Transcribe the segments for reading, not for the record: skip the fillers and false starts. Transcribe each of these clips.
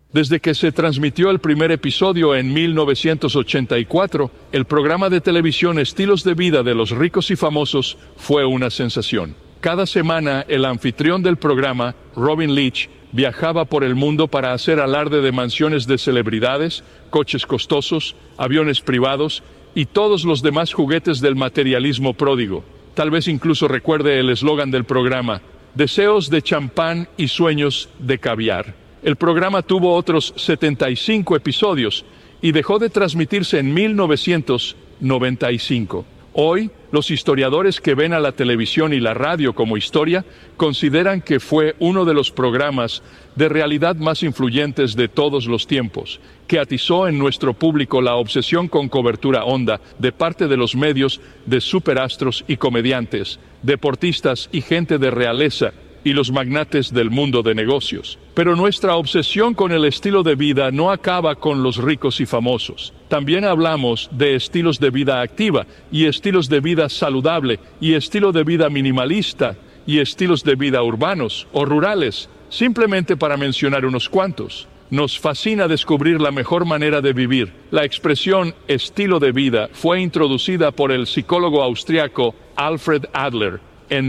Desde que se transmitió el primer episodio en 1984, el programa de televisión Estilos de Vida de los Ricos y Famosos fue una sensación. Cada semana, el anfitrión del programa, Robin Leach, viajaba por el mundo para hacer alarde de mansiones de celebridades, coches costosos, aviones privados y todos los demás juguetes del materialismo pródigo. Tal vez incluso recuerde el eslogan del programa: deseos de champán y sueños de caviar. El programa tuvo otros 75 episodios y dejó de transmitirse en 1995. Hoy, los historiadores que ven a la televisión y la radio como historia consideran que fue uno de los programas de realidad más influyentes de todos los tiempos, que atizó en nuestro público la obsesión con cobertura honda de parte de los medios de superastros y comediantes, deportistas y gente de realeza, y los magnates del mundo de negocios. Pero nuestra obsesión con el estilo de vida no acaba con los ricos y famosos. También hablamos de estilos de vida activa, y estilos de vida saludable, y estilo de vida minimalista, y estilos de vida urbanos o rurales, simplemente para mencionar unos cuantos. Nos fascina descubrir la mejor manera de vivir. La expresión estilo de vida fue introducida por el psicólogo austriaco Alfred Adler en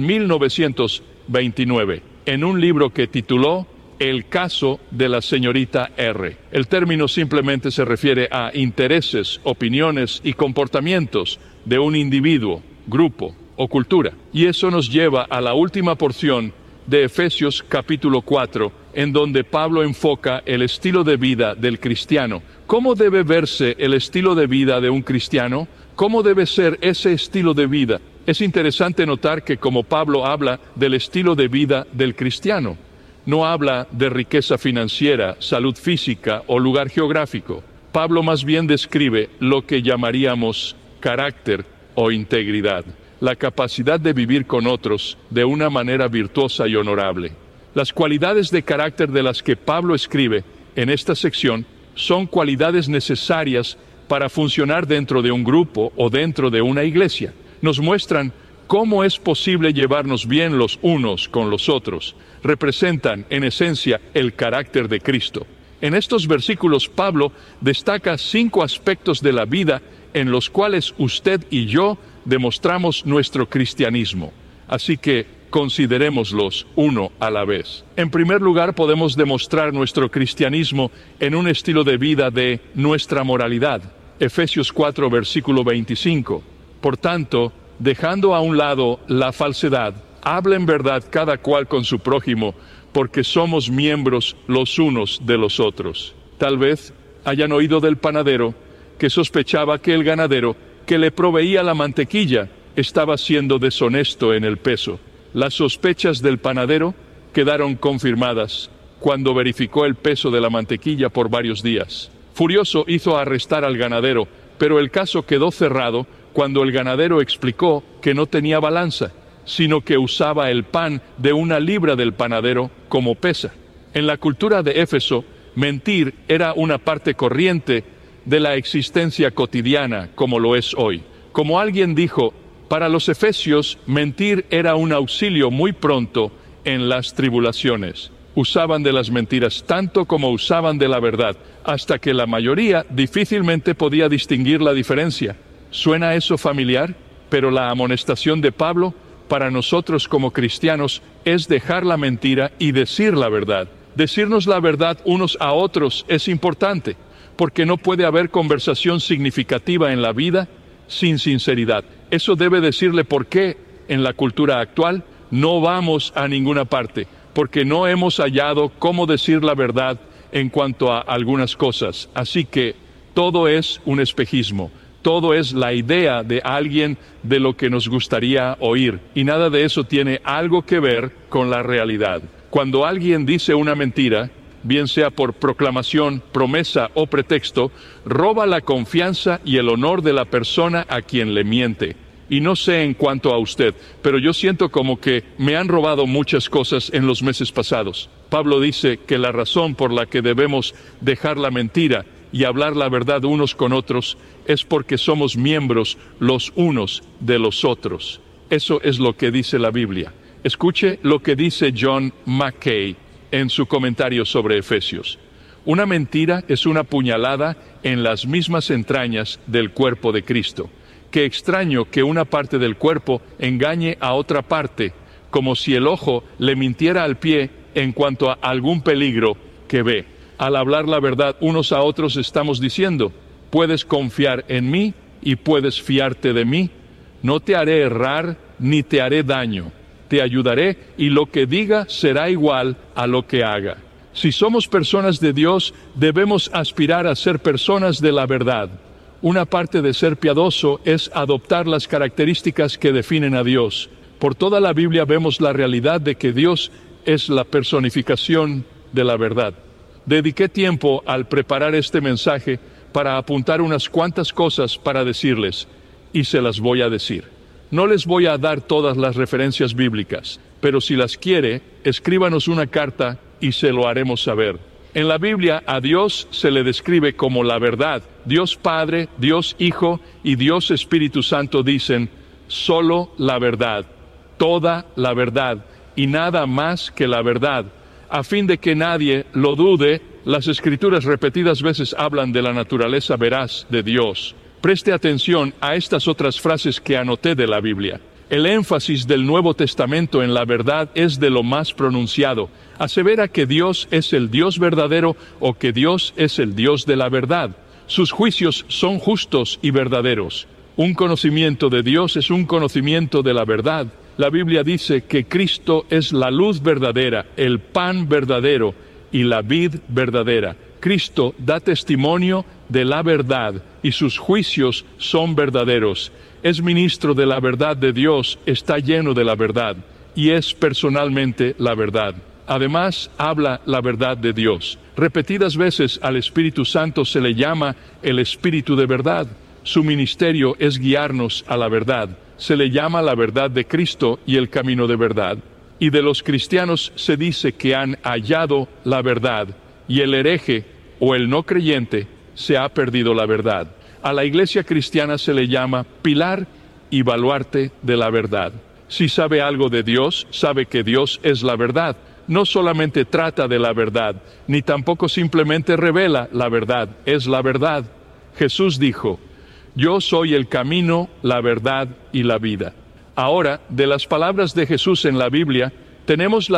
1929, en un libro que tituló El caso de la señorita R. El término simplemente se refiere a intereses, opiniones y comportamientos de un individuo, grupo o cultura. Y eso nos lleva a la última porción de Efesios capítulo 4, en donde Pablo enfoca el estilo de vida del cristiano. ¿Cómo debe verse el estilo de vida de un cristiano? ¿Cómo debe ser ese estilo de vida? Es interesante notar que como Pablo habla del estilo de vida del cristiano, no habla de riqueza financiera, salud física o lugar geográfico. Pablo más bien describe lo que llamaríamos carácter o integridad, la capacidad de vivir con otros de una manera virtuosa y honorable. Las cualidades de carácter de las que Pablo escribe en esta sección son cualidades necesarias para funcionar dentro de un grupo o dentro de una iglesia. Nos muestran cómo es posible llevarnos bien los unos con los otros. Representan, en esencia, el carácter de Cristo. En estos versículos, Pablo destaca 5 aspectos de la vida en los cuales usted y yo demostramos nuestro cristianismo. Así que considerémoslos uno a la vez. En primer lugar, podemos demostrar nuestro cristianismo en un estilo de vida de nuestra moralidad. Efesios 4, versículo 25. Por tanto, dejando a un lado la falsedad, hablen verdad cada cual con su prójimo, porque somos miembros los unos de los otros. Tal vez hayan oído del panadero que sospechaba que el ganadero que le proveía la mantequilla estaba siendo deshonesto en el peso. Las sospechas del panadero quedaron confirmadas cuando verificó el peso de la mantequilla por varios días. Furioso hizo arrestar al ganadero, pero el caso quedó cerrado cuando el ganadero explicó que no tenía balanza, sino que usaba el pan de 1 libra del panadero como pesa. En la cultura de Éfeso, mentir era una parte corriente de la existencia cotidiana, como lo es hoy. Como alguien dijo, para los efesios, mentir era un auxilio muy pronto en las tribulaciones. Usaban de las mentiras tanto como usaban de la verdad, hasta que la mayoría difícilmente podía distinguir la diferencia. ¿Suena eso familiar? Pero la amonestación de Pablo para nosotros como cristianos es dejar la mentira y decir la verdad. Decirnos la verdad unos a otros es importante, porque no puede haber conversación significativa en la vida sin sinceridad. Eso debe decirle por qué en la cultura actual no vamos a ninguna parte, porque no hemos hallado cómo decir la verdad en cuanto a algunas cosas. Así que todo es un espejismo. Todo es la idea de alguien de lo que nos gustaría oír, y nada de eso tiene algo que ver con la realidad. Cuando alguien dice una mentira, bien sea por proclamación, promesa o pretexto, roba la confianza y el honor de la persona a quien le miente. Y no sé en cuanto a usted, pero yo siento como que me han robado muchas cosas en los meses pasados. Pablo dice que la razón por la que debemos dejar la mentira y hablar la verdad unos con otros es porque somos miembros los unos de los otros. Eso es lo que dice la Biblia. Escuche lo que dice John Mackay en su comentario sobre Efesios. Una mentira es una puñalada en las mismas entrañas del cuerpo de Cristo. Qué extraño que una parte del cuerpo engañe a otra parte, como si el ojo le mintiera al pie en cuanto a algún peligro que ve. Al hablar la verdad unos a otros estamos diciendo: puedes confiar en mí y puedes fiarte de mí. No te haré errar ni te haré daño. Te ayudaré y lo que diga será igual a lo que haga. Si somos personas de Dios, debemos aspirar a ser personas de la verdad. Una parte de ser piadoso es adoptar las características que definen a Dios. Por toda la Biblia vemos la realidad de que Dios es la personificación de la verdad. Dediqué tiempo al preparar este mensaje para apuntar unas cuantas cosas para decirles, y se las voy a decir. No les voy a dar todas las referencias bíblicas, pero si las quiere, escríbanos una carta y se lo haremos saber. En la Biblia a Dios se le describe como la verdad. Dios Padre, Dios Hijo y Dios Espíritu Santo dicen: solo la verdad, toda la verdad y nada más que la verdad. A fin de que nadie lo dude, las Escrituras repetidas veces hablan de la naturaleza veraz de Dios. Preste atención a estas otras frases que anoté de la Biblia. El énfasis del Nuevo Testamento en la verdad es de lo más pronunciado. Asevera que Dios es el Dios verdadero o que Dios es el Dios de la verdad. Sus juicios son justos y verdaderos. Un conocimiento de Dios es un conocimiento de la verdad. La Biblia dice que Cristo es la luz verdadera, el pan verdadero y la vid verdadera. Cristo da testimonio de la verdad y sus juicios son verdaderos. Es ministro de la verdad de Dios, está lleno de la verdad y es personalmente la verdad. Además, habla la verdad de Dios. Repetidas veces al Espíritu Santo se le llama el Espíritu de verdad. Su ministerio es guiarnos a la verdad. Se le llama la verdad de Cristo y el camino de verdad. Y de los cristianos se dice que han hallado la verdad, y el hereje o el no creyente se ha perdido la verdad. A la iglesia cristiana se le llama pilar y baluarte de la verdad. Si sabe algo de Dios, sabe que Dios es la verdad. No solamente trata de la verdad, ni tampoco simplemente revela la verdad, es la verdad. Jesús dijo: yo soy el camino, la verdad y la vida. Ahora, de las palabras de Jesús en la Biblia, tenemos la